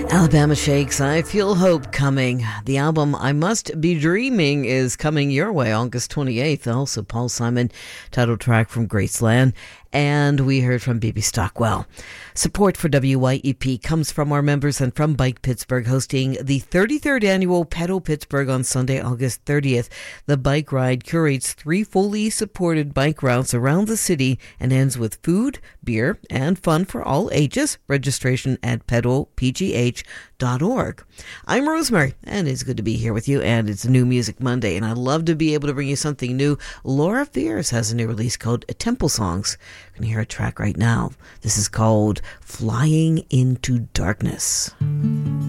Alabama Shakes, I Feel Hope Coming. The album I Must Be Dreaming is coming your way August 28th. Also, Paul Simon, title track from Graceland. And we heard from B.B. Stockwell. Support for WYEP comes from our members and from Bike Pittsburgh, hosting the 33rd annual Pedal Pittsburgh on Sunday, August 30th. The bike ride curates 3 fully supported bike routes around the city and ends with food, beer, and fun for all ages. Registration at pedalpgh.org. I'm Rosemary, and it's good to be here with you, and it's New Music Monday, and I love to be able to bring you something new. Laura Fears has a new release called Temple Songs. You can hear a track right now. This is called Flying into Darkness.